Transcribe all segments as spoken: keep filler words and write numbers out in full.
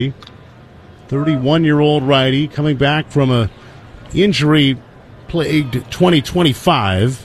thirty-one-year-old righty coming back from a injury-plagued twenty twenty-five.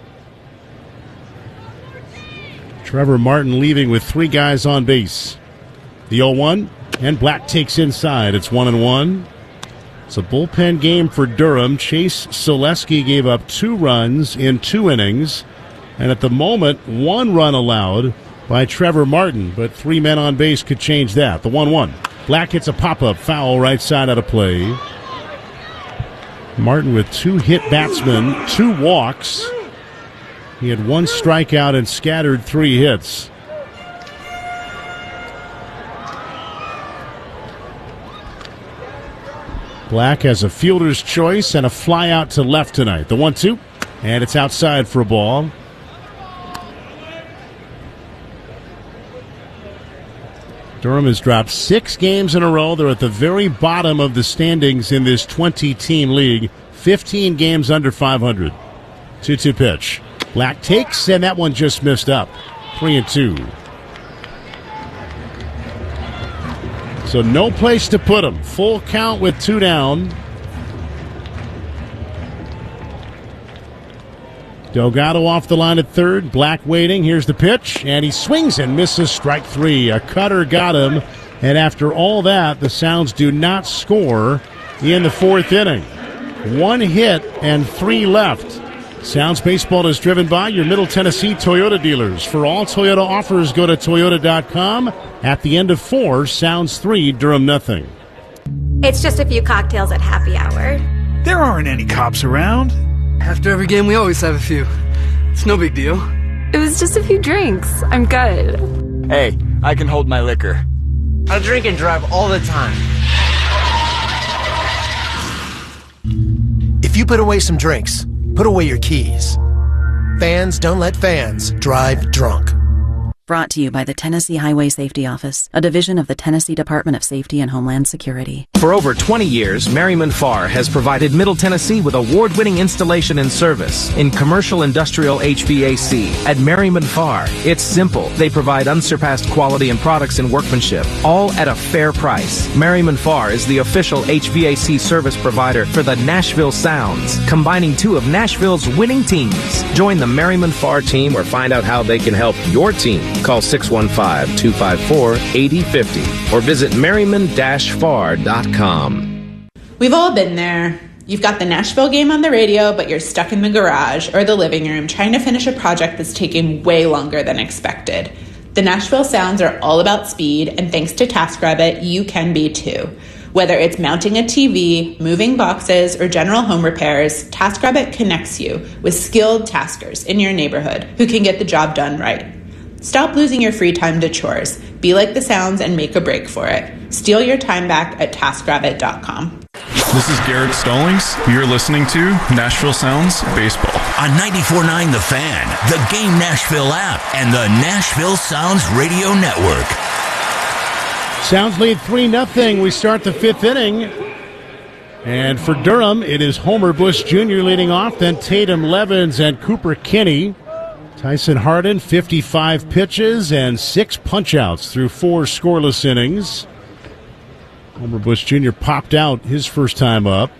Trevor Martin leaving with three guys on base. The oh one, and Black takes inside. It's one and one. It's a bullpen game for Durham. Chase Selesky gave up two runs in two innings, and at the moment, one run allowed by Trevor Martin, but three men on base could change that. The one one. Black hits a pop-up foul right side out of play. Martin with two hit batsmen, two walks. He had one strikeout and scattered three hits. Black has a fielder's choice and a fly out to left tonight. The one two, and it's outside for a ball. Durham has dropped six games in a row. They're at the very bottom of the standings in this twenty-team league. fifteen games under five hundred. two two pitch. Black takes, and that one just missed up. three and two. So no place to put him. Full count with two down. Delgado off the line at third. Black waiting. Here's the pitch, and he swings and misses. Strike three. A cutter got him, and after all that, the Sounds do not score in the fourth inning. One hit and three left. Sounds Baseball is driven by your Middle Tennessee Toyota dealers. For all Toyota offers, go to toyota dot com. At the end of four, Sounds three, Durham nothing. It's just a few cocktails at happy hour. There aren't any cops around. After every game, we always have a few. It's no big deal. It was just a few drinks. I'm good. Hey, I can hold my liquor. I drink and drive all the time. If you put away some drinks, put away your keys. Fans don't let fans drive drunk. Brought to you by the Tennessee Highway Safety Office, a division of the Tennessee Department of Safety and Homeland Security. For over twenty years, Merriman Farr has provided Middle Tennessee with award-winning installation and service in commercial industrial H V A C. At Merriman Farr, it's simple. They provide unsurpassed quality and products and workmanship, all at a fair price. Merriman Farr is the official H V A C service provider for the Nashville Sounds, combining two of Nashville's winning teams. Join the Merriman Farr team or find out how they can help your team. Call six one five, two five four, eight zero five zero or visit merriman dash farr dot com. We've all been there. You've got the Nashville game on the radio, but you're stuck in the garage or the living room trying to finish a project that's taking way longer than expected. The Nashville Sounds are all about speed, and thanks to TaskRabbit, you can be too. Whether it's mounting a T V, moving boxes, or general home repairs, TaskRabbit connects you with skilled taskers in your neighborhood who can get the job done right. Stop losing your free time to chores. Be like the Sounds and make a break for it. Steal your time back at task rabbit dot com. This is Garrett Stallings. You're listening to Nashville Sounds Baseball. On ninety-four point nine The Fan, the Game Nashville app, and the Nashville Sounds Radio Network. Sounds lead three nothing. We start the fifth inning. And for Durham, it is Homer Bush Junior leading off, then Tatum Levens and Cooper Kinney. Tyson Hardin, fifty-five pitches and six punch-outs through four scoreless innings. Homer Bush Junior popped out his first time up.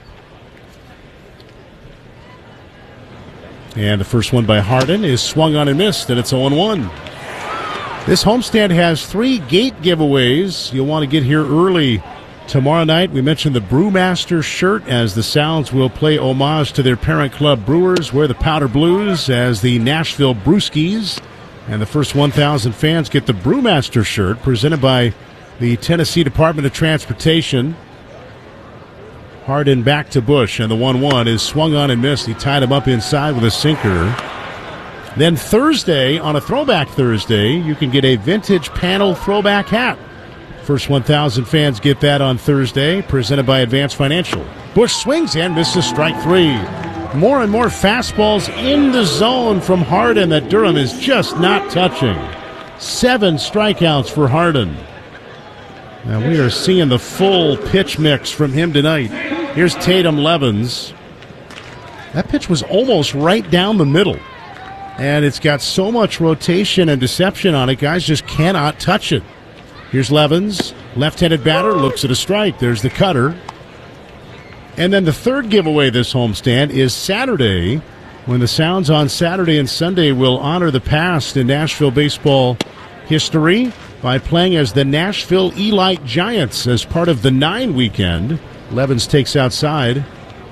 And the first one by Hardin is swung on and missed, and it's oh one. This homestand has three gate giveaways. You'll want to get here early tomorrow night. We mentioned the Brewmaster shirt, as the Sounds will play homage to their parent club Brewers. Wear the Powder Blues as the Nashville Brewskis. And the first one thousand fans get the Brewmaster shirt presented by the Tennessee Department of Transportation. Hardin back to Bush, and the one one is swung on and missed. He tied him up inside with a sinker. Then Thursday, on a Throwback Thursday, you can get a vintage panel throwback hat. First one thousand fans get that on Thursday, presented by Advance Financial. Bush swings and misses strike three. More and more fastballs in the zone from Hardin that Durham is just not touching. Seven strikeouts for Hardin. Now we are seeing the full pitch mix from him tonight. Here's Tatum Levens. That pitch was almost right down the middle. And it's got so much rotation and deception on it, guys just cannot touch it. Here's Levens. Left-handed batter looks at a strike. There's the cutter. And then the third giveaway this homestand is Saturday, when the Sounds on Saturday and Sunday will honor the past in Nashville baseball history by playing as the Nashville Elite Giants as part of the nine weekend. Levens takes outside.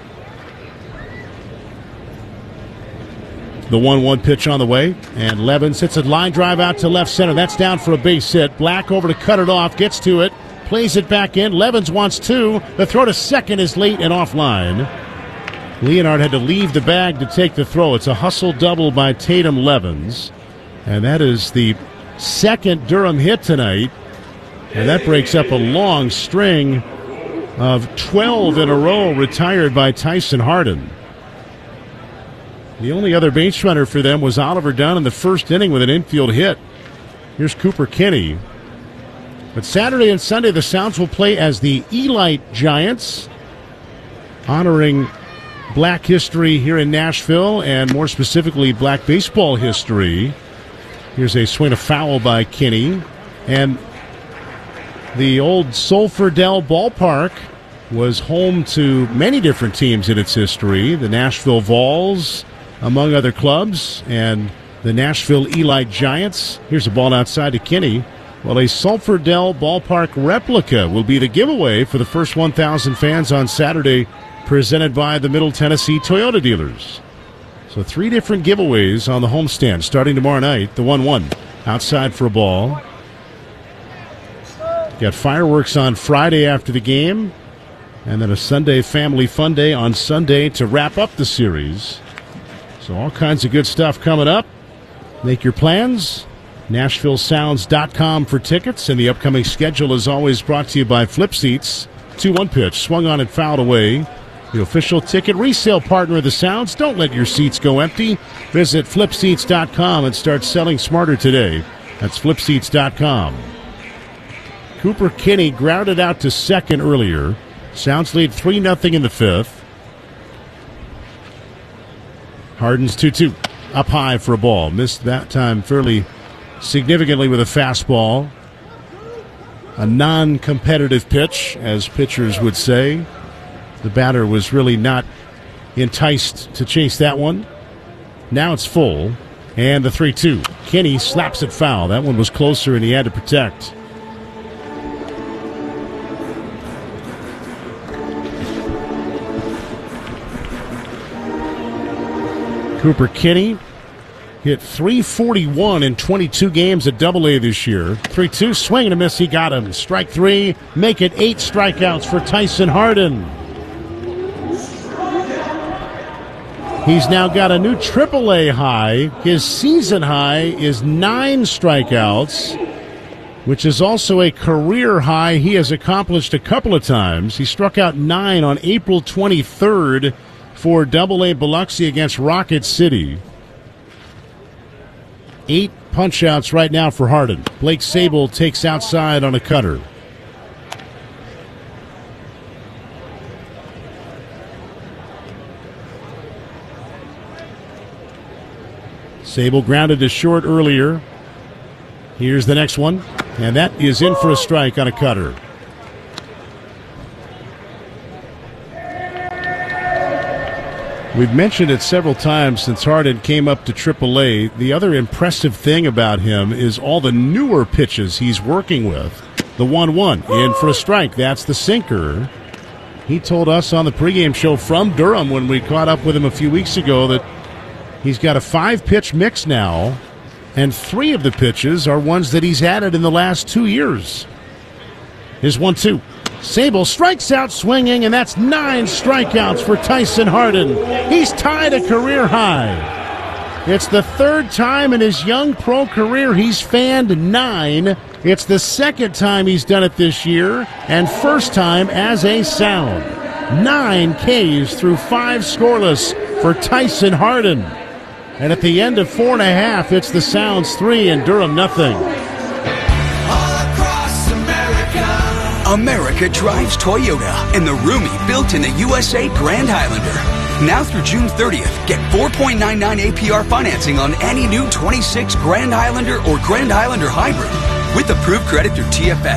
The one one pitch on the way, and Levens hits a line drive out to left center. That's down for a base hit. Black over to cut it off, gets to it, plays it back in. Levens wants two. The throw to second is late and offline. Leonard had to leave the bag to take the throw. It's a hustle double by Tatum Levens, and that is the second Durham hit tonight, and that breaks up a long string of twelve in a row retired by Tyson Hardin. The only other base runner for them was Oliver Dunn in the first inning with an infield hit. Here's Cooper Kinney. But Saturday and Sunday, the Sounds will play as the Elite Giants, honoring Black history here in Nashville, and more specifically, Black baseball history. Here's a swing of foul by Kinney. And the old Sulphur-Dell Ballpark was home to many different teams in its history. The Nashville Vols, among other clubs, and the Nashville Elite Giants. Here's a ball outside to Kinney. Well, a Sulphur-Dell Ballpark replica will be the giveaway for the first one thousand fans on Saturday, presented by the Middle Tennessee Toyota dealers. So three different giveaways on the homestand starting tomorrow night. The one one outside for a ball. Got fireworks on Friday after the game, and then a Sunday family fun day on Sunday to wrap up the series. So all kinds of good stuff coming up. Make your plans. Nashville Sounds dot com for tickets, and the upcoming schedule is always brought to you by Flip Seats. two one pitch, swung on and fouled away. The official ticket resale partner of the Sounds. Don't let your seats go empty. Visit Flip Seats dot com and start selling smarter today. That's Flip Seats dot com. Cooper Kinney grounded out to second earlier. Sounds lead three nothing in the fifth. Hardin's two two. Up high for a ball. Missed that time fairly significantly with a fastball. A non-competitive pitch, as pitchers would say. The batter was really not enticed to chase that one. Now it's full. And the three two. Kinney slaps it foul. That one was closer and he had to protect. Cooper Kinney hit three forty-one in twenty-two games at Double A this year. three two, swing and a miss, he got him. Strike three, make it eight strikeouts for Tyson Hardin. He's now got a new Triple A high. His season high is nine strikeouts, which is also a career high he has accomplished a couple of times. He struck out nine on April twenty-third for Double A Biloxi against Rocket City. Eight punch-outs right now for Hardin. Blake Sabol takes outside on a cutter. Sabol grounded to short earlier. Here's the next one, and that is in for a strike on a cutter. We've mentioned it several times since Hardin came up to Triple A. The other impressive thing about him is all the newer pitches he's working with. The one one, in for a strike. That's the sinker. He told us on the pregame show from Durham when we caught up with him a few weeks ago that he's got a five-pitch mix now, and three of the pitches are ones that he's added in the last two years. Here's one two. Sabol strikes out swinging, and that's nine strikeouts for Tyson Hardin. He's tied a career high. It's the third time in his young pro career he's fanned nine. It's the second time he's done it this year, and first time as a Sound. Nine Ks through five scoreless for Tyson Hardin. And at the end of four and a half, it's the Sounds three and Durham nothing. America drives Toyota and the roomy built-in the U S A Grand Highlander. Now through June thirtieth, get four point nine nine A P R financing on any new twenty-six Grand Highlander or Grand Highlander Hybrid with approved credit through T F S.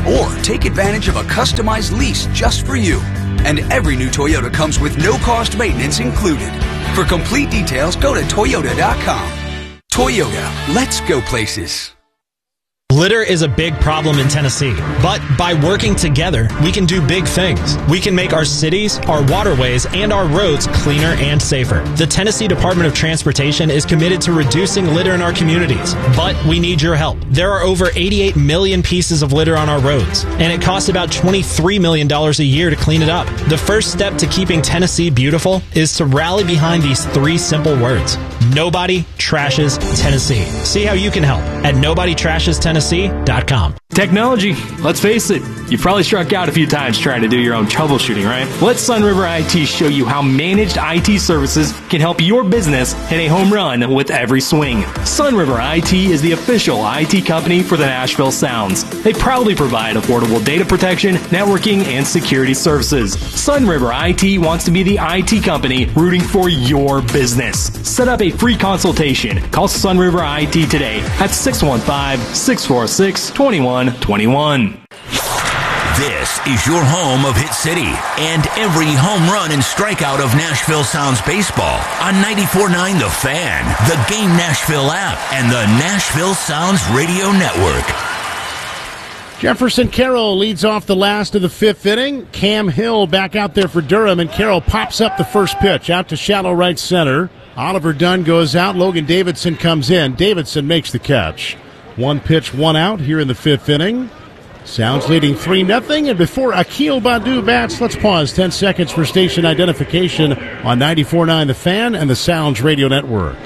Or take advantage of a customized lease just for you. And every new Toyota comes with no-cost maintenance included. For complete details, go to Toyota dot com. Toyota, let's go places. Litter is a big problem in Tennessee, but by working together, we can do big things. We can make our cities, our waterways, and our roads cleaner and safer. The Tennessee Department of Transportation is committed to reducing litter in our communities, but we need your help. There are over eighty-eight million pieces of litter on our roads, and it costs about twenty-three million dollars a year to clean it up. The first step to keeping Tennessee beautiful is to rally behind these three simple words. Nobody trashes Tennessee. See how you can help at nobody trashes tennessee dot com. Technology, let's face it, you've probably struck out a few times trying to do your own troubleshooting, right? Let Sunriver I T show you how managed I T services can help your business hit a home run with every swing. Sunriver I T is the official I T company for the Nashville Sounds. They proudly provide affordable data protection, networking, and security services. Sunriver I T wants to be the I T company rooting for your business. Set up a free consultation. Call Sunriver I T today at six one five, six four six, two one two one. This is your home of Hit City and every home run and strikeout of Nashville Sounds baseball on ninety-four point nine The Fan, the Game Nashville app, and the Nashville Sounds Radio Network. Jefferson Carroll leads off the last of the fifth inning. Cam Hill back out there for Durham, and Carroll pops up the first pitch out to shallow right center. Oliver Dunn goes out. Logan Davidson comes in. Davidson makes the catch. One pitch, one out here in the fifth inning. Sounds leading three nothing. And before Akil Badu bats, let's pause ten seconds for station identification on ninety-four point nine The Fan and the Sounds Radio Network.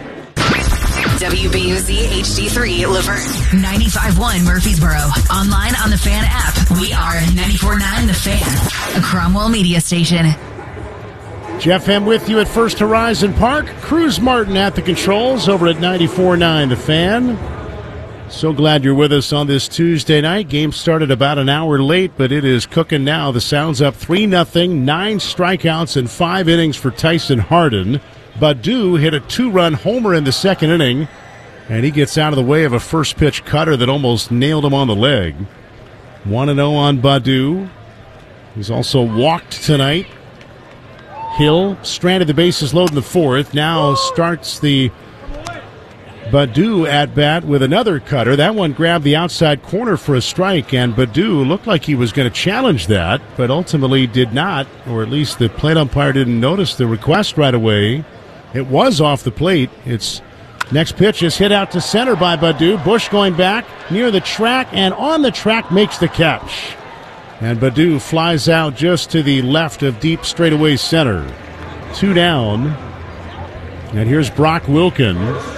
W B U Z H D three Laverne, ninety-five point one Murfreesboro. Online on the Fan app. We are ninety-four point nine The Fan, a Cromwell media station. Jeff M. with you at First Horizon Park. Cruz Martin at the controls over at ninety-four point nine The Fan. So glad you're with us on this Tuesday night. Game started about an hour late, but it is cooking now. The Sounds up three nothing, nine strikeouts in five innings for Tyson Hardin. Badu hit a two-run homer in the second inning, and he gets out of the way of a first-pitch cutter that almost nailed him on the leg. one and oh on Badu. He's also walked tonight. Hill stranded the bases loaded in the fourth. Now starts the Badu at bat with another cutter. That one grabbed the outside corner for a strike, and Badu looked like he was going to challenge that, but ultimately did not, or at least the plate umpire didn't notice the request right away. It was off the plate. Its next pitch is hit out to center by Badu. Bush going back near the track, and on the track makes the catch. And Badu flies out just to the left of deep straightaway center. Two down. And here's Brock Wilken.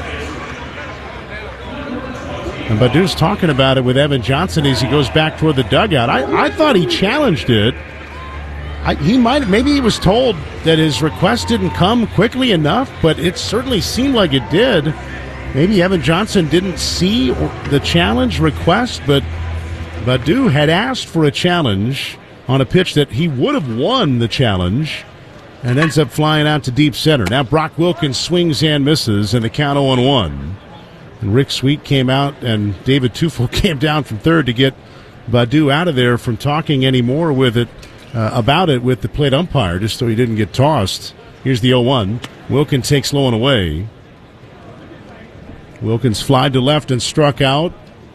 And Badu's talking about it with Evan Johnson as he goes back toward the dugout. I, I thought he challenged it. I, he might, maybe he was told that his request didn't come quickly enough, but it certainly seemed like it did. Maybe Evan Johnson didn't see the challenge request, but Badu had asked for a challenge on a pitch that he would have won the challenge and ends up flying out to deep center. Now Brock Wilkins swings and misses, and the count oh and one. And Rick Sweet came out, and David Teufel came down from third to get Badu out of there from talking anymore with it uh, about it with the plate umpire, just so he didn't get tossed. Here's the oh one. Wilkins takes low and away. Wilkins flied to left and struck out.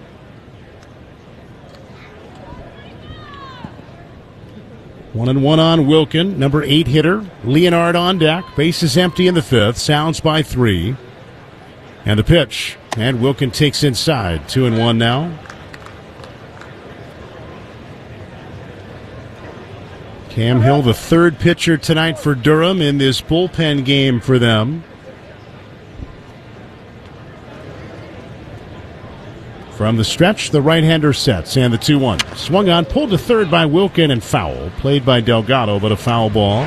One and one on Wilkin, number eight hitter. Leonard on deck. Bases empty in the fifth. Sounds by three. And the pitch. And Wilkin takes inside. Two and one now. Cam Hill, the third pitcher tonight for Durham in this bullpen game for them. From the stretch, the right-hander sets, and the two one. Swung on, pulled to third by Wilkin, and foul. Played by Delgado, but a foul ball.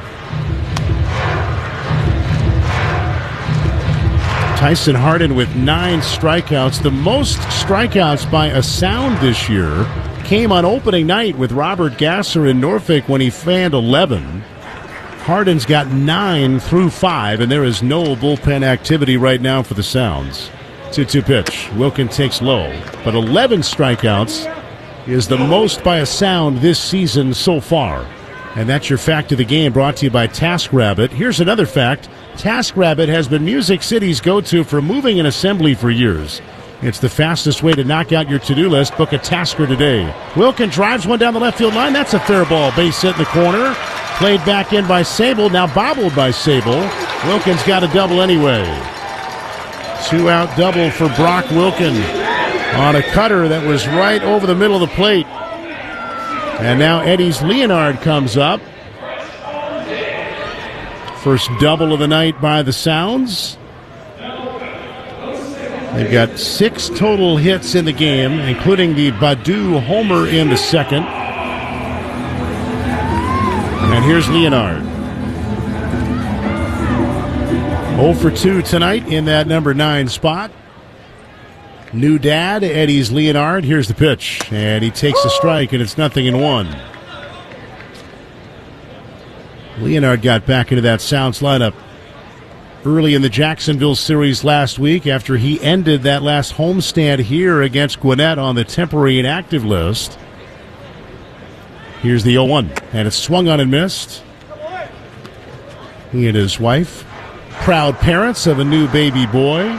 Tyson Hardin with nine strikeouts. The most strikeouts by a Sound this year came on opening night with Robert Gasser in Norfolk when he fanned eleven. Hardin's got nine through five, and there is no bullpen activity right now for the Sounds. two two pitch. Wilkin takes low, but eleven strikeouts is the most by a sound this season so far. And that's your fact of the game, brought to you by TaskRabbit. Here's another fact. TaskRabbit has been Music City's go-to for moving and assembly for years. It's the fastest way to knock out your to-do list. Book a tasker today. Wilkin drives one down the left field line. That's a fair ball. Base hit in the corner. Played back in by Sable. Now bobbled by Sable. Wilkins got a double anyway. Two-out double for Brock Wilkin on a cutter that was right over the middle of the plate. And now Eddie's Leonard comes up. First double of the night by the Sounds. They've got six total hits in the game, including the Baddoo homer in the second. And here's Leonard. oh for two tonight in that number nine spot. New dad, Eddie's Leonard. Here's the pitch. And he takes a strike, and it's nothing in one. Leonard got back into that Sounds lineup early in the Jacksonville series last week after he ended that last homestand here against Gwinnett on the temporary inactive list. Here's the oh one, and it's swung on and missed. He and his wife, proud parents of a new baby boy.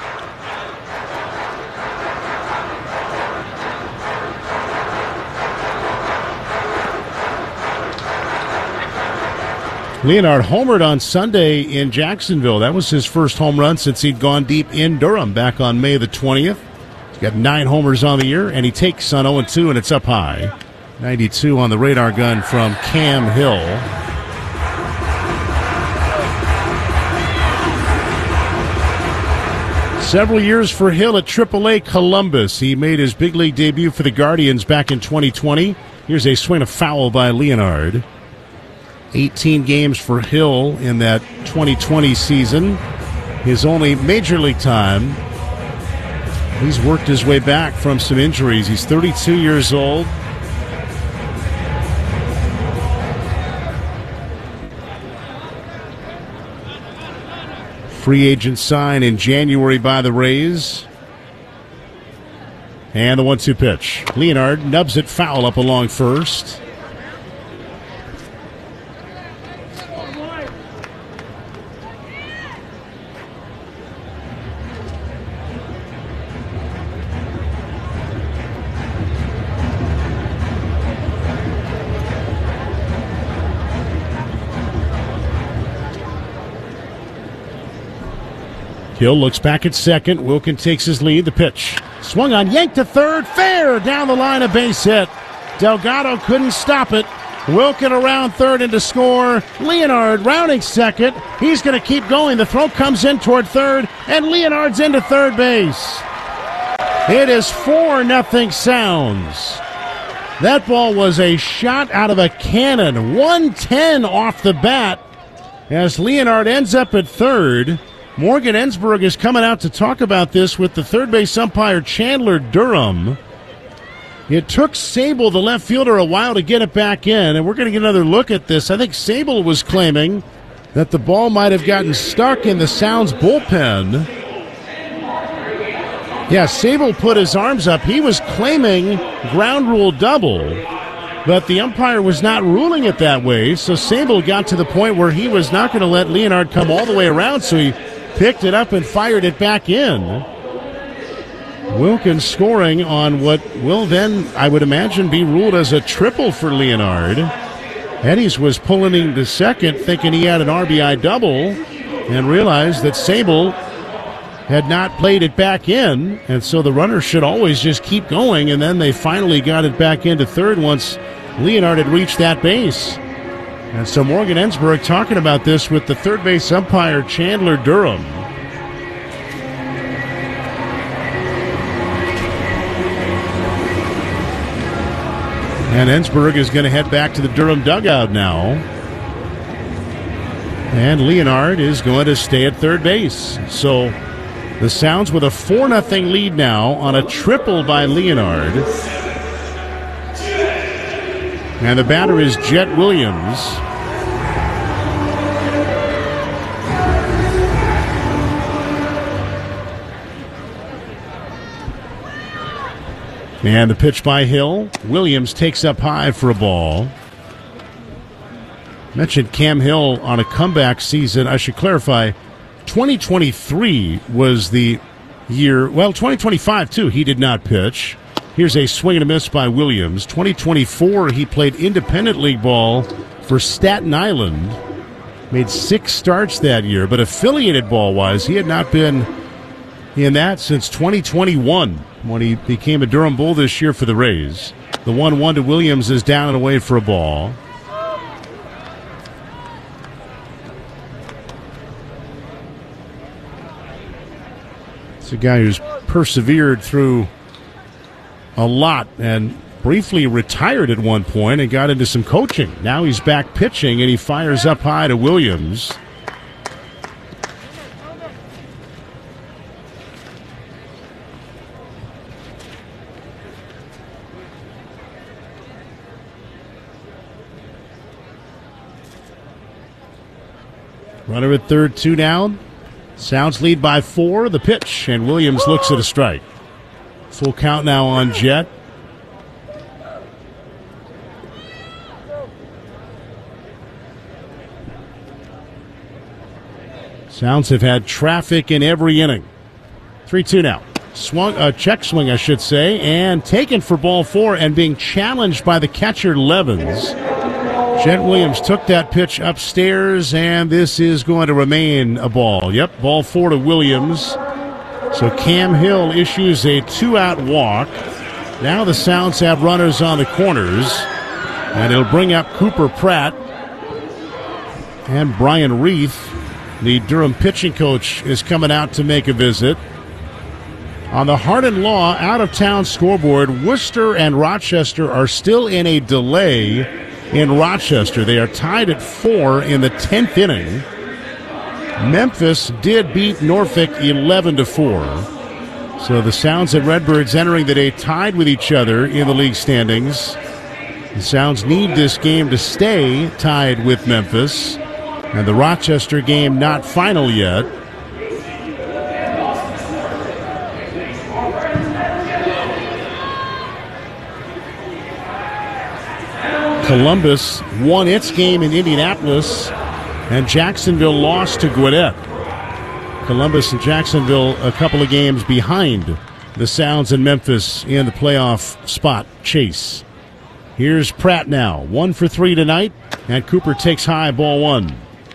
Leonard homered on Sunday in Jacksonville. That was his first home run since he'd gone deep in Durham back on May the twentieth. He's got nine homers on the year, and he takes on oh and two, and it's up high. ninety-two on the radar gun from Cam Hill. Several years for Hill at triple A Columbus. He made his big league debut for the Guardians back in twenty twenty. Here's a swing of foul by Leonard. eighteen games for Hill in that twenty twenty season. His only major league time. He's worked his way back from some injuries. He's thirty-two years old. Free agent sign in January by the Rays. And the one two pitch. Leonard nubs it foul up along first. Hill looks back at second. Wilkin takes his lead. The pitch. Swung on, yanked to third. Fair down the line, a base hit. Delgado couldn't stop it. Wilkin around third and to score. Leonard rounding second. He's going to keep going. The throw comes in toward third, and Leonard's into third base. It is four nothing Sounds. That ball was a shot out of a cannon. one ten off the bat as Leonard ends up at third. Morgan Ensberg is coming out to talk about this with the third base umpire Chandler Durham. It took Sable, the left fielder, a while to get it back in, and we're going to get another look at this. I think Sable was claiming that the ball might have gotten stuck in the Sounds bullpen. Yeah, Sable put his arms up. He was claiming ground rule double, but the umpire was not ruling it that way, so Sable got to the point where he was not going to let Leonard come all the way around, so he picked it up and fired it back in. Wilkins scoring on what will then, I would imagine, be ruled as a triple for Leonard. Eddie's was pulling him to second, thinking he had an R B I double, and realized that Sable had not played it back in, and so the runner should always just keep going, and then they finally got it back into third once Leonard had reached that base. And so Morgan Ensberg talking about this with the third base umpire Chandler Durham. And Ensberg is going to head back to the Durham dugout now. And Leonard is going to stay at third base. So the Sounds with a four nothing lead now on a triple by Leonard. And the batter is Jet Williams. And the pitch by Hill. Williams takes up high for a ball. Mentioned Cam Hill on a comeback season. I should clarify, twenty twenty-three was the year, well, twenty twenty-five too, he did not pitch. Here's a swing and a miss by Williams. twenty twenty-four, he played independent league ball for Staten Island. Made six starts that year, but affiliated ball-wise, he had not been in that since twenty twenty-one when he became a Durham Bull this year for the Rays. The one one to Williams is down and away for a ball. It's a guy who's persevered through a lot and briefly retired at one point and got into some coaching. Now he's back pitching, and he fires up high to Williams. Runner at third, two down. Sounds lead by four. The pitch, and Williams looks at a strike. Full count now on Jet. Sounds have had traffic in every inning. three two now. Swung, uh, check swing, I should say, and taken for ball four and being challenged by the catcher, Levens. Jet Williams took that pitch upstairs, and this is going to remain a ball. Yep, ball four to Williams. So Cam Hill issues a two-out walk. Now the Sounds have runners on the corners, and it'll bring up Cooper Pratt and Brian Reith. The Durham pitching coach is coming out to make a visit. On the Hardin Law out-of-town scoreboard, Worcester and Rochester are still in a delay in Rochester. They are tied at four in the tenth inning. Memphis did beat Norfolk eleven to four. So the Sounds and Redbirds entering the day tied with each other in the league standings. The Sounds need this game to stay tied with Memphis. And the Rochester game not final yet. Columbus won its game in Indianapolis, and Jacksonville lost to Gwinnett. Columbus and Jacksonville a couple of games behind the Sounds in Memphis in the playoff spot chase. Here's Pratt now, one for three tonight, and Cooper takes high, ball one.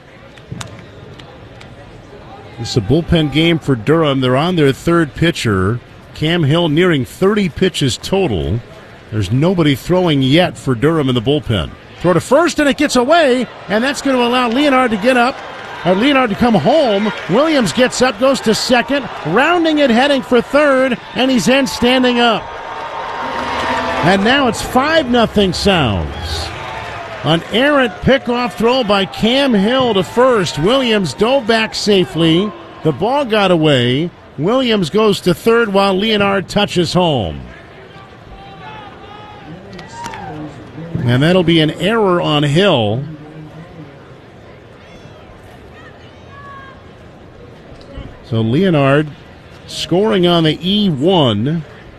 This is a bullpen game for Durham. They're on their third pitcher. Cam Hill nearing thirty pitches total. There's nobody throwing yet for Durham in the bullpen. Throw to first, and it gets away, and that's going to allow Leonard to get up, or Leonard to come home. Williams gets up, goes to second, rounding it, heading for third, and he's in standing up. And now it's five nothing Sounds. An errant pickoff throw by Cam Hill to first. Williams dove back safely. The ball got away. Williams goes to third while Leonard touches home. And that'll be an error on Hill. So Leonard scoring on the E one.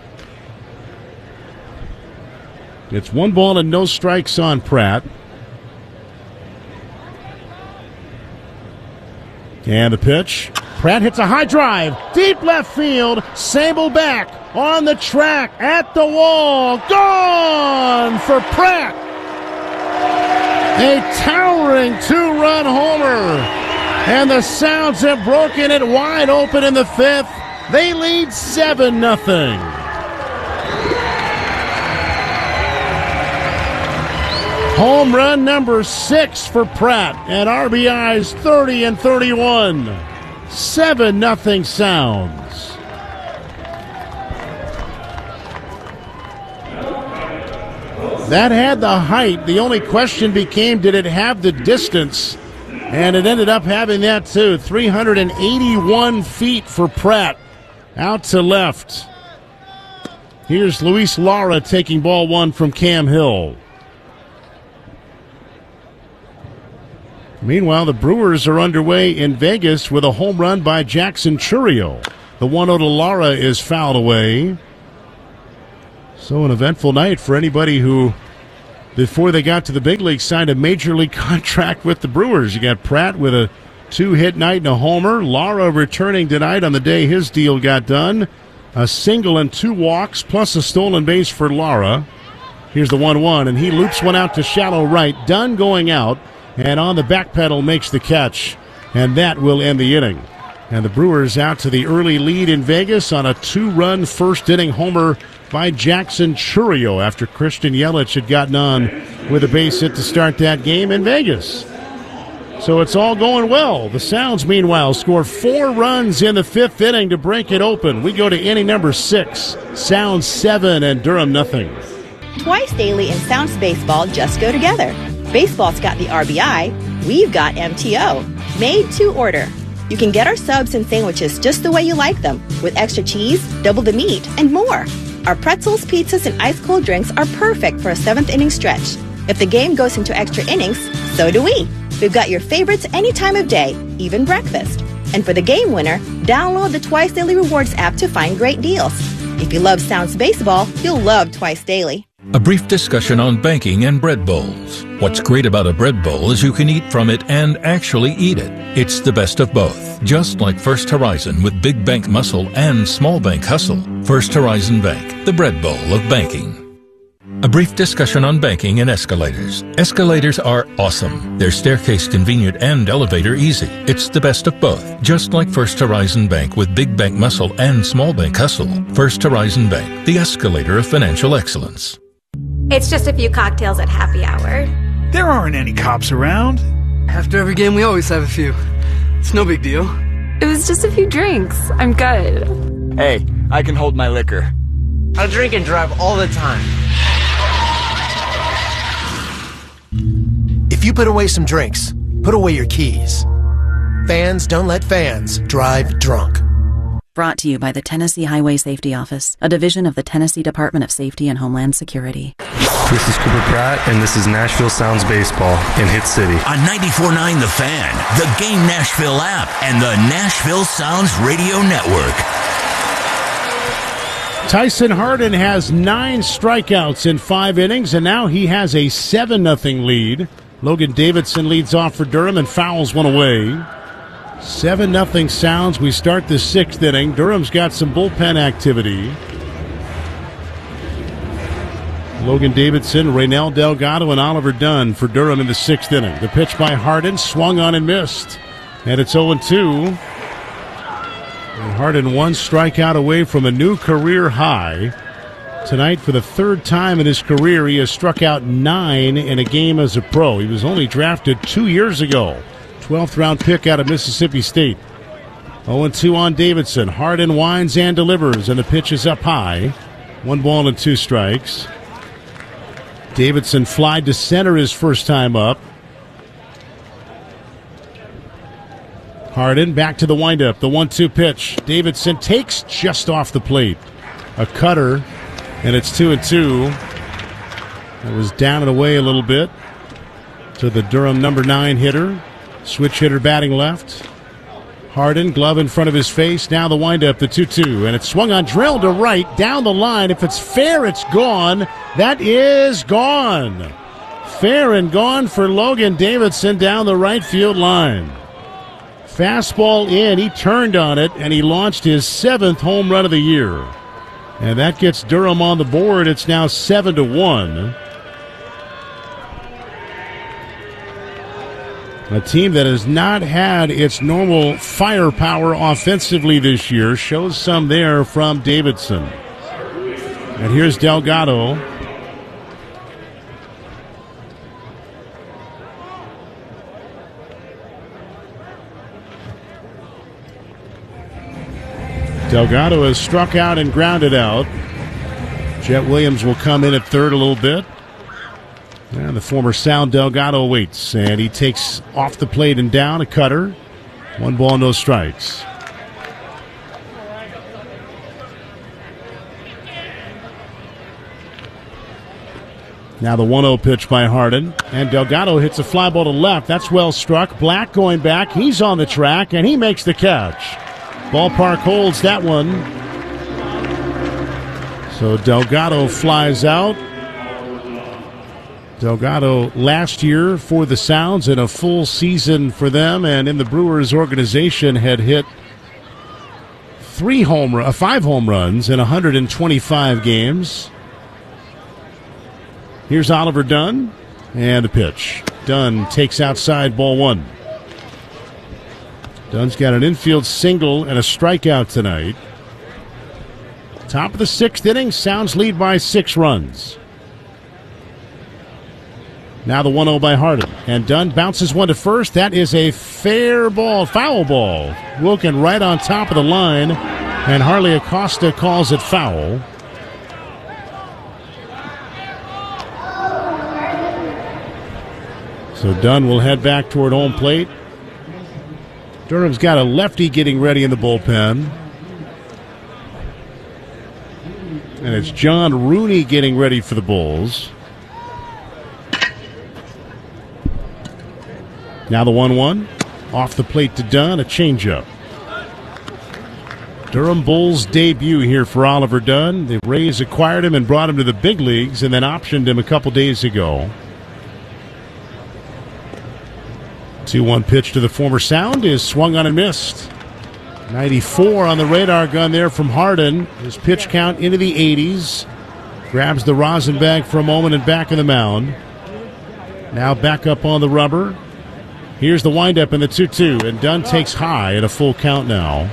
It's one ball and no strikes on Pratt. And the pitch. Pratt hits a high drive. Deep left field. Sable back on the track at the wall. Gone for Pratt. A towering two-run homer. And the Sounds have broken it wide open in the fifth. They lead seven nothing. Home run number six for Pratt, and R B Is thirty and thirty-one. seven nothing Sounds. That had the height. The only question became, did it have the distance? And it ended up having that too. three hundred eighty-one feet for Pratt. Out to left. Here's Luis Lara taking ball one from Cam Hill. Meanwhile, the Brewers are underway in Vegas with a home run by Jackson Churio. The one oh to Lara is fouled away. So an eventful night for anybody who, before they got to the big league, signed a major league contract with the Brewers. You got Pratt with a two-hit night and a homer. Lara returning tonight on the day his deal got done. A single and two walks, plus a stolen base for Lara. Here's the one one, and he loops one out to shallow right. Dunn going out, and on the back pedal makes the catch, and that will end the inning. And the Brewers out to the early lead in Vegas on a two-run first-inning homer by Jackson Chourio after Christian Yelich had gotten on with a base hit to start that game in Vegas. So it's all going well. The Sounds, meanwhile, score four runs in the fifth inning to break it open. We go to inning number six. Sounds seven and Durham nothing. Twice daily and Sounds baseball just go together. Baseball's got the R B I. We've got M T O. Made to order. You can get our subs and sandwiches just the way you like them, with extra cheese, double the meat, and more. Our pretzels, pizzas, and ice-cold drinks are perfect for a seventh inning stretch. If the game goes into extra innings, so do we. We've got your favorites any time of day, even breakfast. And for the game winner, download the Twice Daily Rewards app to find great deals. If you love Sounds baseball, you'll love Twice Daily. A brief discussion on banking and bread bowls. What's great about a bread bowl is you can eat from it and actually eat it. It's the best of both, just like First Horizon with big bank muscle and small bank hustle. First Horizon Bank, the bread bowl of banking. A brief discussion on banking and escalators. Escalators are awesome. They're staircase convenient and elevator easy. It's the best of both, just like First Horizon Bank with big bank muscle and small bank hustle. First Horizon Bank, the escalator of financial excellence. It's just a few cocktails at happy hour. There aren't any cops around. After every game, we always have a few. It's no big deal. It was just a few drinks. I'm good. Hey, I can hold my liquor. I drink and drive all the time. If you put away some drinks, put away your keys. Fans don't let fans drive drunk. Brought to you by the Tennessee Highway Safety Office, a division of the Tennessee Department of Safety and Homeland Security. This is Cooper Pratt, and this is Nashville Sounds Baseball in Hit City. On ninety-four point nine The Fan, the Game Nashville app, and the Nashville Sounds Radio Network. Tyson Hardin has nine strikeouts in five innings, and now he has a seven nothing lead. Logan Davidson leads off for Durham and fouls one away. seven nothing Sounds. We start the sixth inning. Durham's got some bullpen activity. Logan Davidson, Raynel Delgado, and Oliver Dunn for Durham in the sixth inning. The pitch by Hardin, swung on and missed. And it's oh two. And Hardin one strikeout away from a new career high. Tonight, for the third time in his career, he has struck out nine in a game as a pro. He was only drafted two years ago. twelfth round pick out of Mississippi State. oh two on Davidson. Hardin winds and delivers, and the pitch is up high. One ball and two strikes. Davidson flied to center his first time up. Hardin back to the windup. The one two pitch. Davidson takes just off the plate. A cutter, and it's two and two. It was down and away a little bit to the Durham number nine hitter. Switch hitter batting left. Hardin, glove in front of his face. Now the windup, the two two. And it's swung on, drilled to right, down the line. If it's fair, it's gone. That is gone. Fair and gone for Logan Davidson down the right field line. Fastball in. He turned on it, and he launched his seventh home run of the year. And that gets Durham on the board. It's now seven to one. A team that has not had its normal firepower offensively this year shows some there from Davidson. And here's Delgado. Delgado has struck out and grounded out. Jet Williams will come in at third a little bit. And the former Sound Delgado waits, and he takes off the plate and down a cutter. One ball, no strikes. Now the one oh pitch by Hardin, and Delgado hits a fly ball to left. That's well struck. Black going back. He's on the track, and he makes the catch. Ballpark holds that one. So Delgado flies out. Delgado last year for the Sounds in a full season for them, and in the Brewers organization had hit three home, uh, five home runs in one hundred twenty-five games. Here's Oliver Dunn, and the pitch. Dunn takes outside, ball one. Dunn's got an infield single and a strikeout tonight. Top of the sixth inning, Sounds lead by six runs. Now the one oh by Harden. And Dunn bounces one to first. That is a fair ball, foul ball. Wilkin right on top of the line. And Harley Acosta calls it foul. So Dunn will head back toward home plate. Durham's got a lefty getting ready in the bullpen. And it's John Rooney getting ready for the Bulls. Now the one one. Off the plate to Dunn, a changeup. Durham Bulls debut here for Oliver Dunn. The Rays acquired him and brought him to the big leagues and then optioned him a couple days ago. two one pitch to the former Sound is swung on and missed. ninety-four on the radar gun there from Harden. His pitch count into the eighties. Grabs the rosin bag for a moment and back of the mound. Now back up on the rubber. Here's the windup in the two two, and Dunn takes high at a full count now.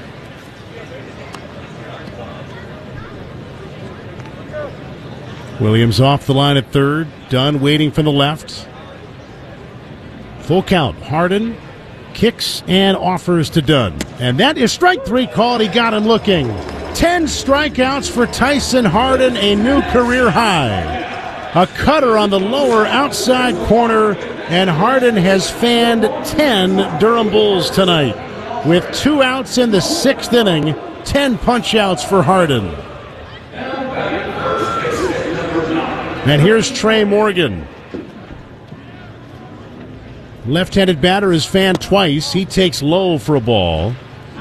Williams off the line at third. Dunn waiting from the left. Full count. Harden kicks and offers to Dunn. And that is strike three called. He got him looking. Ten strikeouts for Tyson Harden, a new career high. A cutter on the lower outside corner, and Harden has fanned ten Durham Bulls tonight. With two outs in the sixth inning, ten punch-outs for Harden. And here's Trey Morgan. Left-handed batter is fanned twice. He takes low for a ball.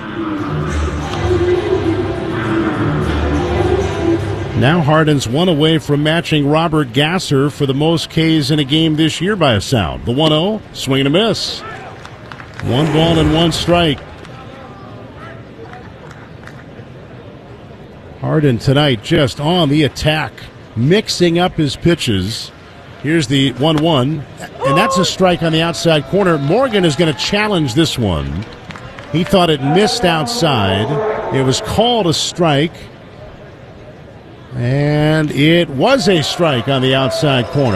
Now Harden's one away from matching Robert Gasser for the most Ks in a game this year by a Sound. The one oh, swing and a miss. One ball and one strike. Harden tonight just on the attack, mixing up his pitches. Here's the one one, and that's a strike on the outside corner. Morgan is going to challenge this one. He thought it missed outside. It was called a strike. And it was a strike on the outside corner.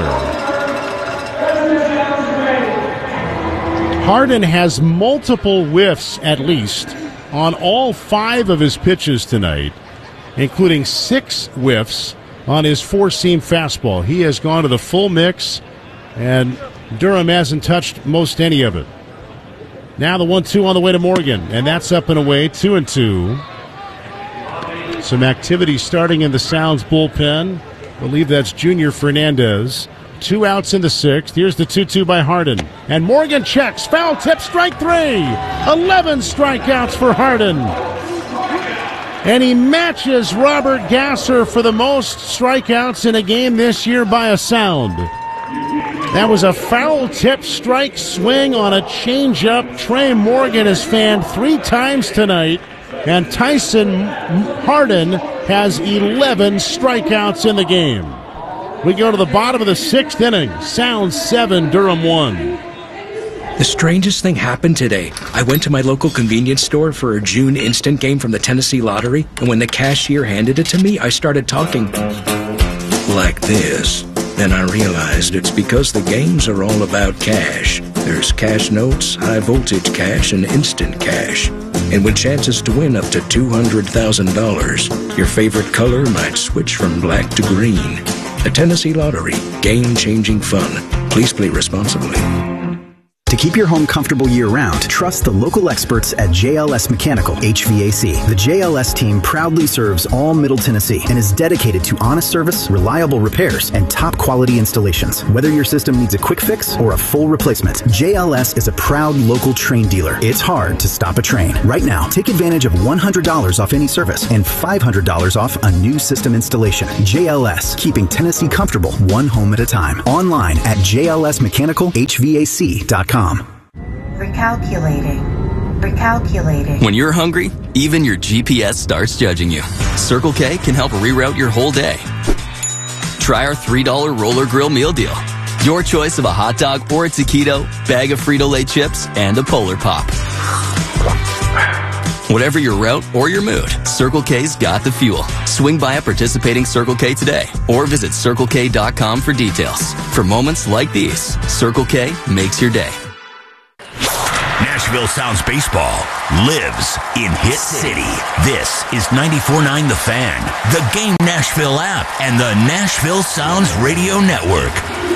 Harden has multiple whiffs at least on all five of his pitches tonight, including six whiffs on his four-seam fastball. He has gone to the full mix, and Durham hasn't touched most any of it. Now the one two on the way to Morgan, and that's up and away, two and two. Some activity starting in the Sounds bullpen. I believe that's Junior Fernandez. Two outs in the sixth. Here's the two two by Harden. And Morgan checks. Foul tip, strike three. eleven strikeouts for Harden. And he matches Robert Gasser for the most strikeouts in a game this year by a Sound. That was a foul tip strike swing on a changeup. Trey Morgan has fanned three times tonight. And Tyson Harden has eleven strikeouts in the game. We go to the bottom of the sixth inning. Sounds seven, Durham one. The strangest thing happened today. I went to my local convenience store for a June instant game from the Tennessee Lottery, and when the cashier handed it to me, I started talking like this. Then I realized it's because the games are all about cash. There's cash notes, high voltage cash, and instant cash. And with chances to win up to two hundred thousand dollars, your favorite color might switch from black to green. The Tennessee Lottery, game-changing fun. Please play responsibly. To keep your home comfortable year-round, trust the local experts at J L S Mechanical H V A C. The J L S team proudly serves all Middle Tennessee and is dedicated to honest service, reliable repairs, and top-quality installations. Whether your system needs a quick fix or a full replacement, J L S is a proud local Trane dealer. It's hard to stop a Trane. Right now, take advantage of one hundred dollars off any service and five hundred dollars off a new system installation. J L S, keeping Tennessee comfortable one home at a time. Online at J L S mechanical H V A C dot com. Recalculating. Recalculating. When you're hungry, even your G P S starts judging you. Circle K can help reroute your whole day. Try our three dollar Roller Grill meal deal. Your choice of a hot dog or a taquito, bag of Frito-Lay chips, and a Polar Pop. Whatever your route or your mood, Circle K's got the fuel. Swing by a participating Circle K today or visit circle k dot com for details. For moments like these, Circle K makes your day. Nashville Sounds Baseball lives in Hit City. This is ninety-four point nine The Fan, the Game Nashville app, and the Nashville Sounds Radio Network.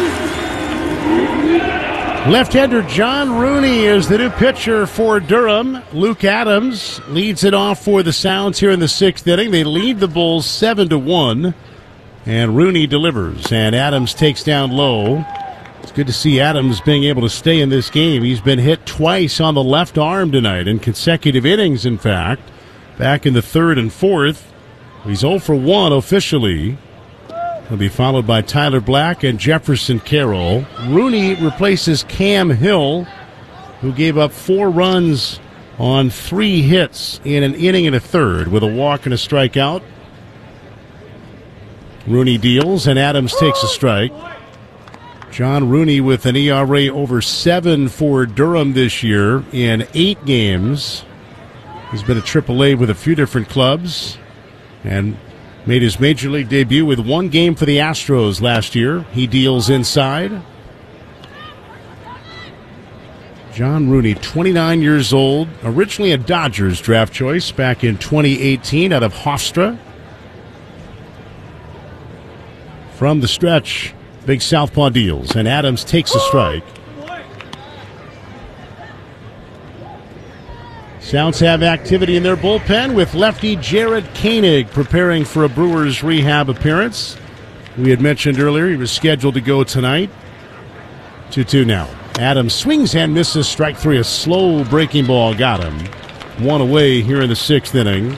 Left-hander John Rooney is the new pitcher for Durham. Luke Adams leads it off for the Sounds here in the sixth inning. They lead the Bulls seven to one, and Rooney delivers, and Adams takes down low. It's good to see Adams being able to stay in this game. He's been hit twice on the left arm tonight, in consecutive innings, in fact, back in the third and fourth. He's oh for one officially. He'll be followed by Tyler Black and Jefferson Carroll. Rooney replaces Cam Hill, who gave up four runs on three hits in an inning and a third with a walk and a strikeout. Rooney deals, and Adams takes a strike. John Rooney with an E R A over seven for Durham this year in eight games. He's been a triple A with a few different clubs and made his major league debut with one game for the Astros last year. He deals inside. John Rooney, twenty-nine years old, originally a Dodgers draft choice back in twenty eighteen out of Hofstra. From the stretch, big southpaw deals, and Adams takes a strike. Sounds have activity in their bullpen with lefty Jared Koenig preparing for a Brewers rehab appearance. We had mentioned earlier he was scheduled to go tonight. two two now. Adams swings and misses, strike three. A slow breaking ball got him. One away here in the sixth inning.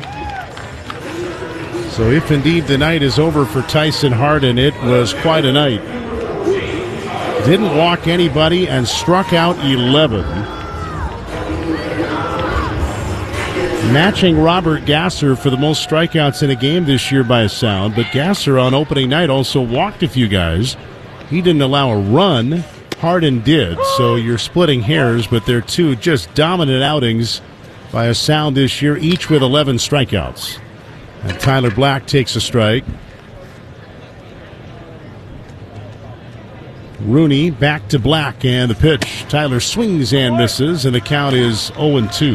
So if indeed the night is over for Tyson Hardin, it was quite a night. Didn't walk anybody and struck out eleven. Matching Robert Gasser for the most strikeouts in a game this year by a Sound, but Gasser on opening night also walked a few guys. He didn't allow a run. Hardin did, so you're splitting hairs, but they're two just dominant outings by a Sound this year, each with eleven strikeouts. And Tyler Black takes a strike. Rooney back to Black, and the pitch. Tyler swings and misses, and the count is oh and two.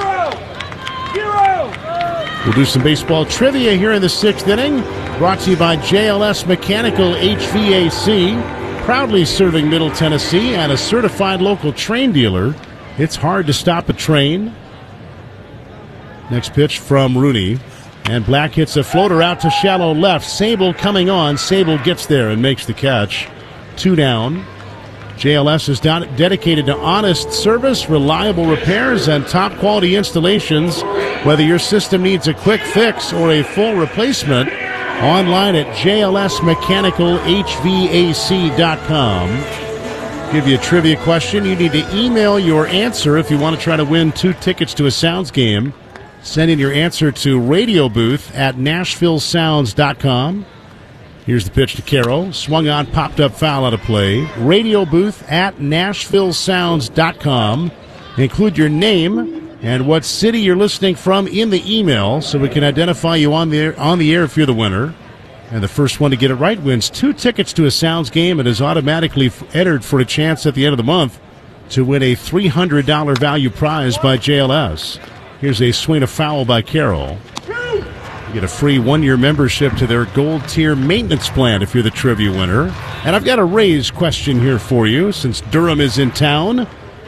We'll do some baseball trivia here in the sixth inning. Brought to you by J L S Mechanical H V A C. Proudly serving Middle Tennessee and a certified local Trane dealer. It's hard to stop a Trane. Next pitch from Rooney. And Black hits a floater out to shallow left. Sable coming on. Sable gets there and makes the catch. Two down. J L S is down, dedicated to honest service, reliable repairs, and top-quality installations. Whether your system needs a quick fix or a full replacement, online at J L S mechanical H V A C dot com. Give you a trivia question. You need to email your answer if you want to try to win two tickets to a Sounds game. Send in your answer to radio booth at nashville sounds dot com. Here's the pitch to Carroll. Swung on, popped up, foul out of play. Radio booth at nashville sounds dot com. Include your name and what city you're listening from in the email so we can identify you on the air, on the air if you're the winner. And the first one to get it right wins two tickets to a Sounds game and is automatically entered for a chance at the end of the month to win a three hundred dollars value prize by J L S. Here's a swing of foul by Carroll. You get a free one-year membership to their gold tier maintenance plan if you're the trivia winner. And I've got a Rays question here for you since Durham is in town.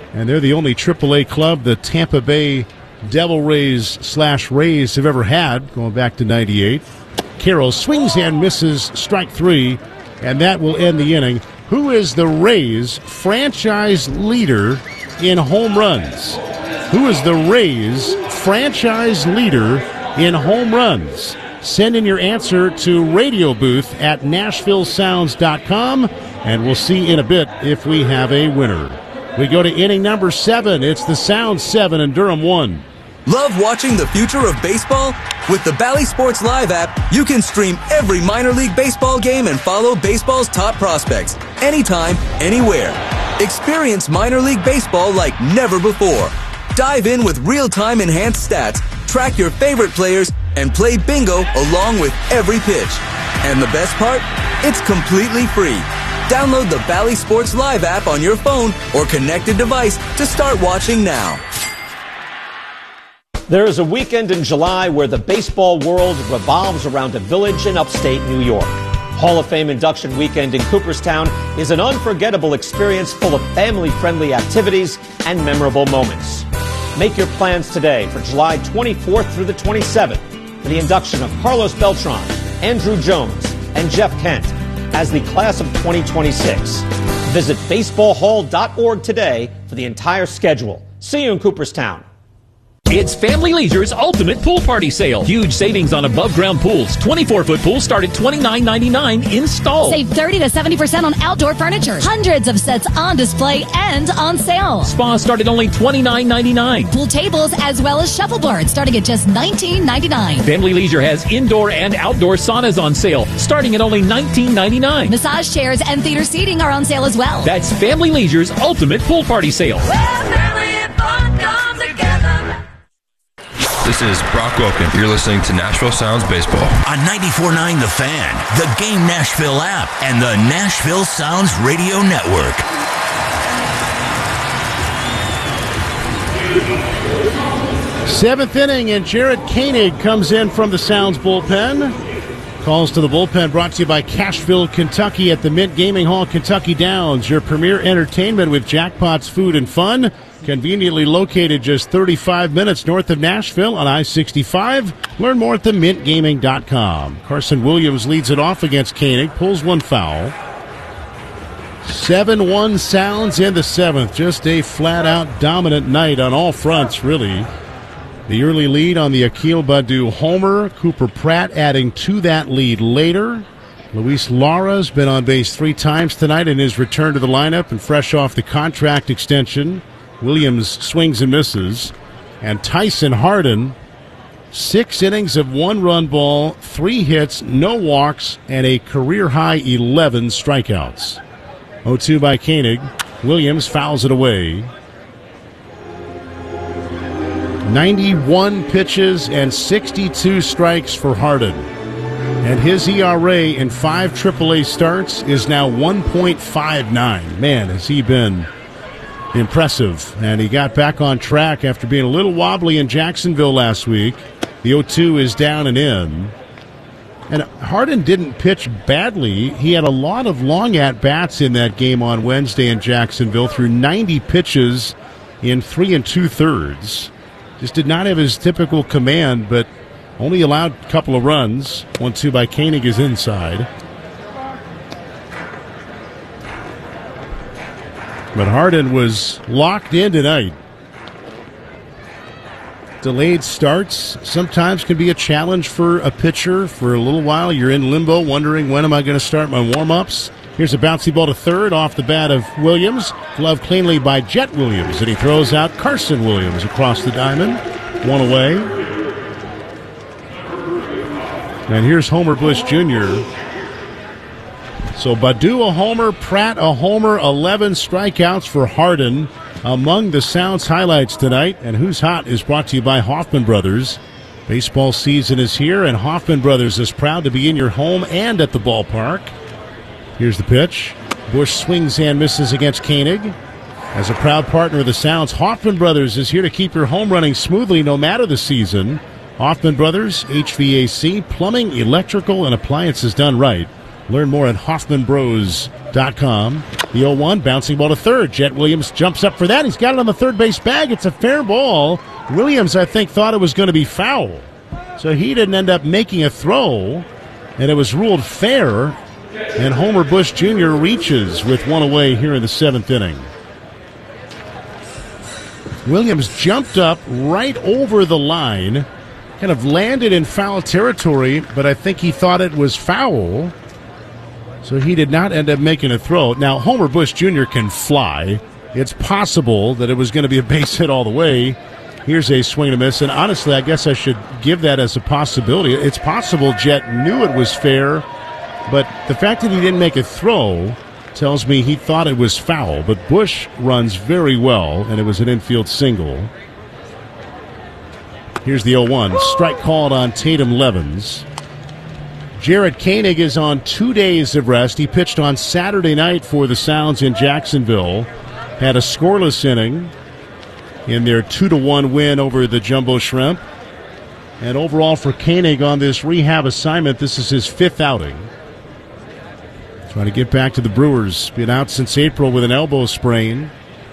And they're the only triple A club the Tampa Bay Devil Rays slash Rays have ever had, going back to ninety-eight. Carroll swings and misses, strike three, and that will end the inning. Who is the Rays franchise leader in home runs? Who is the Rays franchise leader in home runs? Send in your answer to radio booth at nashville sounds dot com, and we'll see in a bit if we have a winner. We go to inning number seven. It's the Sounds seven and Durham one. Love watching the future of baseball? With the Bally Sports Live app, you can stream every minor league baseball game and follow baseball's top prospects anytime, anywhere. Experience minor league baseball like never before. Dive in with real-time enhanced stats, track your favorite players, and play bingo along with every pitch. And the best part? It's completely free. Download the Bally Sports Live app on your phone or connected device to start watching now. There is a weekend in July where the baseball world revolves around a village in upstate New York. Hall of Fame induction weekend in Cooperstown is an unforgettable experience full of family-friendly activities and memorable moments. Make your plans today for July twenty-fourth through the twenty-seventh for the induction of Carlos Beltran, Andruw Jones, and Jeff Kent as the class of twenty twenty-six. Visit baseball hall dot org today for the entire schedule. See you in Cooperstown. It's Family Leisure's Ultimate Pool Party Sale. Huge savings on above-ground pools. twenty-four foot pools start at twenty-nine ninety-nine installed. Save thirty to seventy percent on outdoor furniture. Hundreds of sets on display and on sale. Spas start at only twenty-nine ninety-nine. Pool tables as well as shuffleboards starting at just nineteen ninety-nine. Family Leisure has indoor and outdoor saunas on sale starting at only nineteen ninety-nine. Massage chairs and theater seating are on sale as well. That's Family Leisure's Ultimate Pool Party Sale. Well, family and fun come together. This is Brock Wilken. You're listening to Nashville Sounds Baseball. On ninety-four point nine The Fan, the Game Nashville app, and the Nashville Sounds Radio Network. Seventh inning, and Jared Koenig comes in from the Sounds bullpen. Calls to the bullpen brought to you by Cashville, Kentucky at the Mint Gaming Hall, Kentucky Downs. Your premier entertainment with Jackpots Food and Fun. Conveniently located just thirty-five minutes north of Nashville on I sixty-five. Learn more at the mint gaming dot com. Carson Williams leads it off against Koenig, pulls one foul. seven one Sounds in the seventh. Just a flat-out dominant night on all fronts, really. The early lead on the Akil Baddoo homer. Cooper Pratt adding to that lead later. Luis Lara's been on base three times tonight in his return to the lineup and fresh off the contract extension. Williams swings and misses. And Tyson Hardin, six innings of one-run ball, three hits, no walks, and a career-high eleven strikeouts. oh two by Koenig. Williams fouls it away. ninety-one pitches and sixty-two strikes for Hardin. And his E R A in five triple A starts is now one point five nine. Man, has he been impressive. And he got back on track after being a little wobbly in Jacksonville last week. The oh two is down and in. And Hardin didn't pitch badly. He had a lot of long at-bats in that game on Wednesday in Jacksonville, through ninety pitches in three and two-thirds. Just did not have his typical command, but only allowed a couple of runs. one two by Koenig is inside. But Hardin was locked in tonight. Delayed starts sometimes can be a challenge for a pitcher. For a little while, you're in limbo, wondering, when am I going to start my warm-ups? Here's a bouncy ball to third off the bat of Williams. Glove cleanly by Jet Williams, and he throws out Carson Williams across the diamond. One away. And here's Homer Bush Junior So Baddoo a homer, Pratt a homer, eleven strikeouts for Hardin. Among the Sounds highlights tonight. And Who's Hot is brought to you by Hoffman Brothers. Baseball season is here, and Hoffman Brothers is proud to be in your home and at the ballpark. Here's the pitch. Bush swings and misses against Koenig. As a proud partner of the Sounds, Hoffman Brothers is here to keep your home running smoothly no matter the season. Hoffman Brothers, H V A C, plumbing, electrical, and appliances done right. Learn more at hoffman bros dot com. The oh one, bouncing ball to third. Jet Williams jumps up for that. He's got it on the third base bag. It's a fair ball. Williams, I think, thought it was going to be foul. So he didn't end up making a throw, and it was ruled fair. And Homer Bush Junior reaches with one away here in the seventh inning. Williams jumped up right over the line, kind of landed in foul territory, but I think he thought it was foul. So he did not end up making a throw. Now, Homer Bush Junior can fly. It's possible that it was going to be a base hit all the way. Here's a swing and a miss. And honestly, I guess I should give that as a possibility. It's possible Jet knew it was fair, but the fact that he didn't make a throw tells me he thought it was foul. But Bush runs very well, and it was an infield single. Here's the oh one. Strike called on Tatum Levens. Jared Koenig is on two days of rest. He pitched on Saturday night for the Sounds in Jacksonville. Had a scoreless inning in their two to one win over the Jumbo Shrimp. And overall for Koenig on this rehab assignment, this is his fifth outing. Trying to get back to the Brewers. Been out since April with an elbow sprain.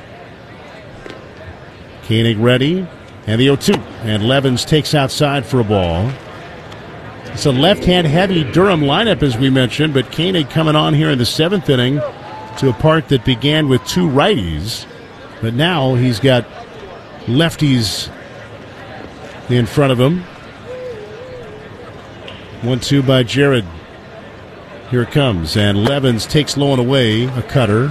Koenig ready. And the oh two. And Levens takes outside for a ball. It's a left-hand heavy Durham lineup, as we mentioned, but Koenig coming on here in the seventh inning to a part that began with two righties. But now he's got lefties in front of him. one two by Jared. Here it comes, and Levens takes low and away, a cutter.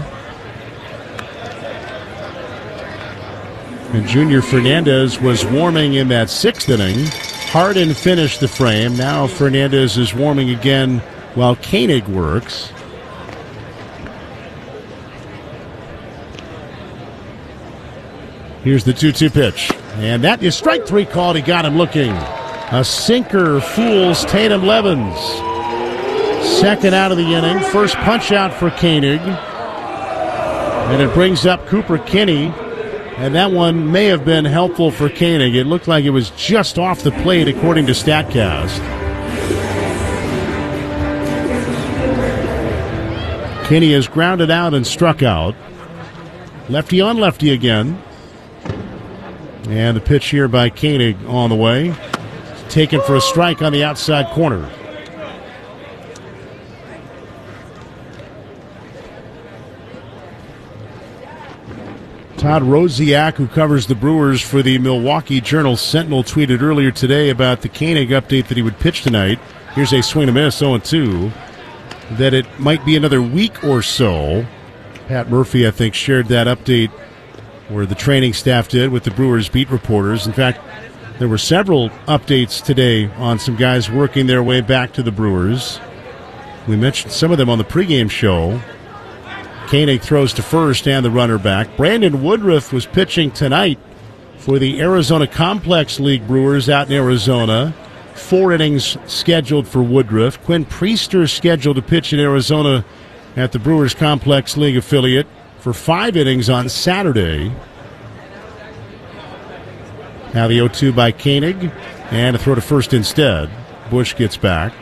And Junior Fernandez was warming in that sixth inning. Harden finished the frame. Now Fernandez is warming again while Koenig works. Here's the two two pitch. And that is strike three called. He got him looking. A sinker fools Tatum Levens. Second out of the inning. First punch out for Koenig. And it brings up Cooper Kinney. And that one may have been helpful for Koenig. It looked like it was just off the plate, according to StatCast. Kinney is grounded out and struck out. Lefty on lefty again. And the pitch here by Koenig on the way. Taken for a strike on the outside corner. Todd Rosiak, who covers the Brewers for the Milwaukee Journal-Sentinel, tweeted earlier today about the Koenig update that he would pitch tonight. Here's a swing and a miss, oh two. That it might be another week or so. Pat Murphy, I think, shared that update where the training staff did with the Brewers beat reporters. In fact, there were several updates today on some guys working their way back to the Brewers. We mentioned some of them on the pregame show. Koenig throws to first and the runner back. Brandon Woodruff was pitching tonight for the Arizona Complex League Brewers out in Arizona. Four innings scheduled for Woodruff. Quinn Priester scheduled to pitch in Arizona at the Brewers Complex League affiliate for five innings on Saturday. Now the oh two by Koenig, and a throw to first instead. Bush gets back.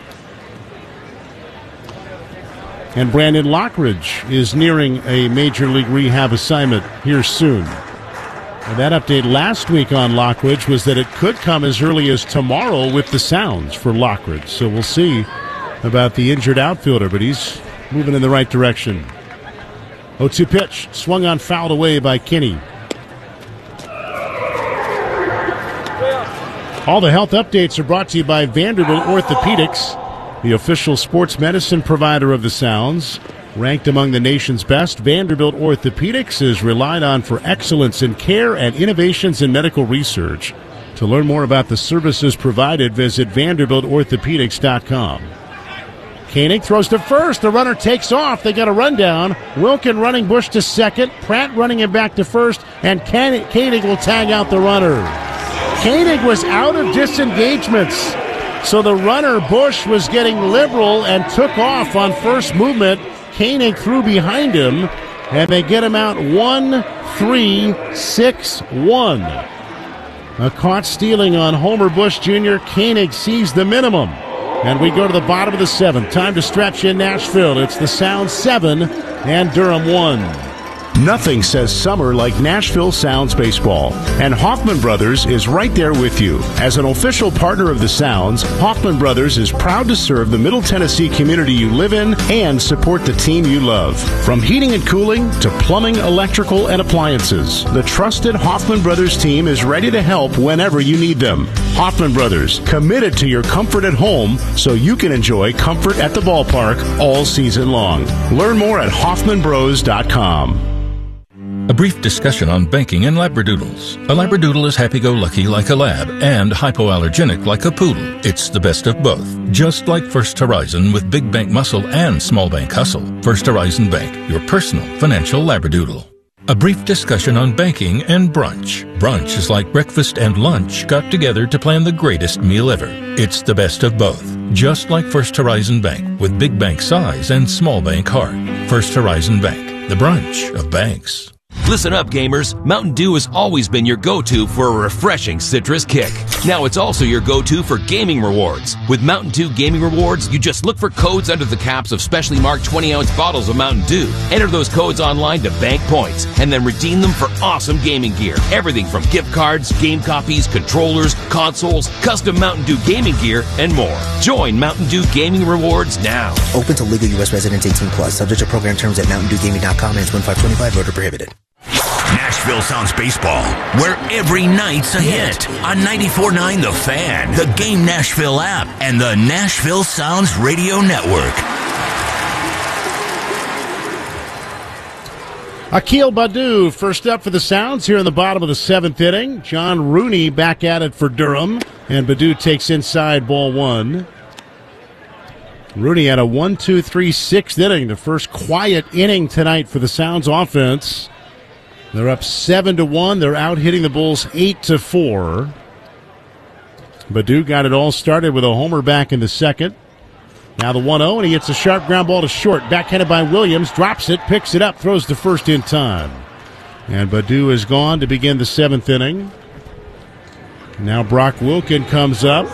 And Brandon Lockridge is nearing a Major League rehab assignment here soon. And that update last week on Lockridge was that it could come as early as tomorrow with the Sounds for Lockridge. So we'll see about the injured outfielder, but he's moving in the right direction. oh two pitch, swung on, fouled away by Kinney. All the health updates are brought to you by Vanderbilt Orthopedics, the official sports medicine provider of the Sounds. Ranked among the nation's best, Vanderbilt Orthopedics is relied on for excellence in care and innovations in medical research. To learn more about the services provided, visit vanderbilt orthopedics dot com. Koenig throws to first. The runner takes off. They got a rundown. Wilkin running Bush to second. Pratt running him back to first. And Koenig will tag out the runner. Koenig was out of disengagements. So the runner, Bush, was getting liberal and took off on first movement. Koenig threw behind him, and they get him out one three six one. A caught stealing on Homer Bush Junior Koenig sees the minimum. And we go to the bottom of the seventh. Time to stretch in Nashville. It's the Sound seven and Durham one. Nothing says summer like Nashville Sounds baseball, and Hoffman Brothers is right there with you. As an official partner of the Sounds, Hoffman Brothers is proud to serve the Middle Tennessee community you live in and support the team you love. From heating and cooling to plumbing, electrical, and appliances, the trusted Hoffman Brothers team is ready to help whenever you need them. Hoffman Brothers, committed to your comfort at home so you can enjoy comfort at the ballpark all season long. Learn more at Hoffman Bros dot com. A brief discussion on banking and Labradoodles. A Labradoodle is happy-go-lucky like a lab and hypoallergenic like a poodle. It's the best of both. Just like First Horizon with big bank muscle and small bank hustle. First Horizon Bank, your personal financial Labradoodle. A brief discussion on banking and brunch. Brunch is like breakfast and lunch got together to plan the greatest meal ever. It's the best of both. Just like First Horizon Bank with big bank size and small bank heart. First Horizon Bank, the brunch of banks. Listen up, gamers. Mountain Dew has always been your go-to for a refreshing citrus kick. Now it's also your go-to for gaming rewards. With Mountain Dew Gaming Rewards, you just look for codes under the caps of specially marked twenty-ounce bottles of Mountain Dew. Enter those codes online to bank points, and then redeem them for awesome gaming gear. Everything from gift cards, game copies, controllers, consoles, custom Mountain Dew gaming gear, and more. Join Mountain Dew Gaming Rewards now. Open to legal U S residents eighteen plus. Subject to program terms at mountain dew gaming dot com and twenty-five twenty-five. Voter prohibited. Nashville Sounds baseball, where every night's a hit. On ninety-four point nine The Fan, the Game Nashville app, and the Nashville Sounds Radio Network. Akil Baddoo first up for the Sounds here in the bottom of the seventh inning. John Rooney back at it for Durham, and Baddoo takes inside ball one. Rooney had a one two three sixth inning, the first quiet inning tonight for the Sounds offense. They're up seven to one. They're out hitting the Bulls eight to four. Baddoo got it all started with a homer back in the second. Now the one oh, and he hits a sharp ground ball to short. Backhanded by Williams, drops it, picks it up, throws the first in time. And Baddoo is gone to begin the seventh inning. Now Brock Wilkin comes up.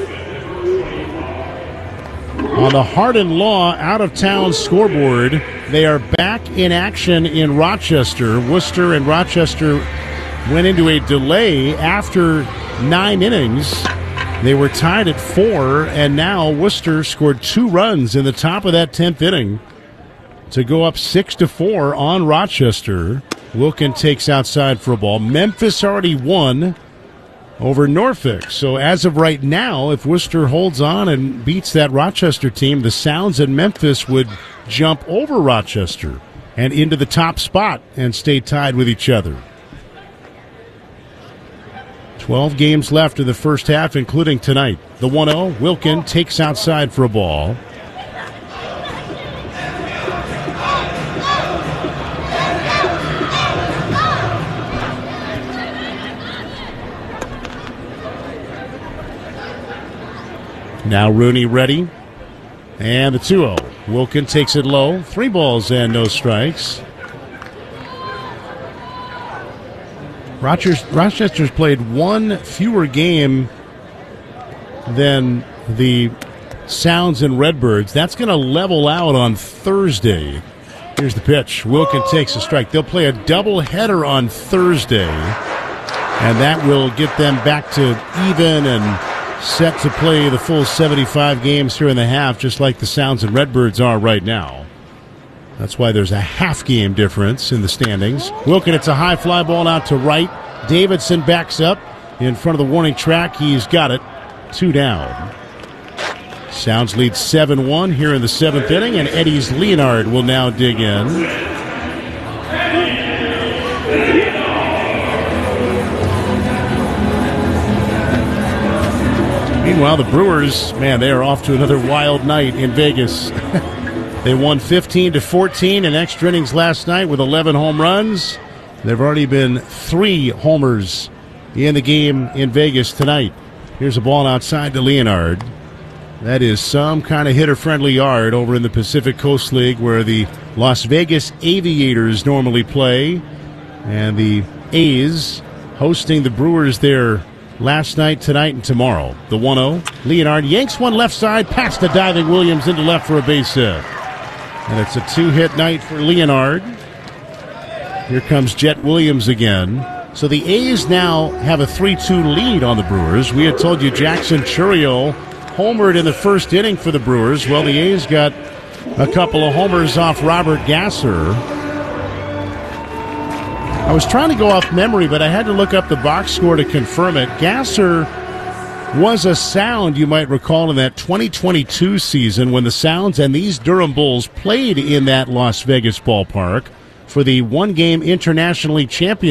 On the Hardin Law out-of-town scoreboard, they are back in action in Rochester. Worcester and Rochester went into a delay after nine innings. They were tied at four, and now Worcester scored two runs in the top of that tenth inning to go up six to four on Rochester. Wilkin takes outside for a ball. Memphis already won over Norfolk. So as of right now, if Worcester holds on and beats that Rochester team, the Sounds and Memphis would jump over Rochester and into the top spot and stay tied with each other. twelve games left in the first half, including tonight. The one oh, Wilkin takes outside for a ball. Now Rooney ready. And the two oh. Wilkin takes it low. Three balls and no strikes. Rochester, Rochester's played one fewer game than the Sounds and Redbirds. That's going to level out on Thursday. Here's the pitch. Wilkin takes a strike. They'll play a doubleheader on Thursday, and that will get them back to even and set to play the full seventy-five games here in the half, just like the Sounds and Redbirds are right now. That's why there's a half game difference in the standings. Wilkin, it's a high fly ball out to right. Davidson backs up in front of the warning track. He's got it. Two down. Sounds lead seven one here in the seventh inning, and Eddie's Leonard will now dig in. Meanwhile, the Brewers, man, they are off to another wild night in Vegas. They won fifteen to fourteen in extra innings last night with eleven home runs. There have already been three homers in the game in Vegas tonight. Here's a ball outside to Leonard. That is some kind of hitter-friendly yard over in the Pacific Coast League where the Las Vegas Aviators normally play. And the A's hosting the Brewers there last night, tonight, and tomorrow. The one oh. Leonard yanks one left side past the diving Williams into left for a base hit. And it's a two-hit night for Leonard. Here comes Jet Williams again. So the A's now have a three two lead on the Brewers. We had told you Jackson Chourio homered in the first inning for the Brewers. Well, the A's got a couple of homers off Robert Gasser. I was trying to go off memory, but I had to look up the box score to confirm it. Gasser was a Sound, you might recall, in that twenty twenty-two season when the Sounds and these Durham Bulls played in that Las Vegas ballpark for the one-game International League Championship.